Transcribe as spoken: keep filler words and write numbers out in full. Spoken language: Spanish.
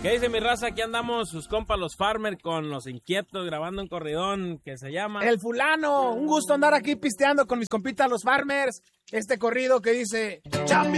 ¿Qué dice mi raza? Aquí andamos sus compas los Farmer con los inquietos grabando un corridón que se llama El Fulano. Un gusto andar aquí pisteando con mis compitas los Farmers. Este corrido que dice...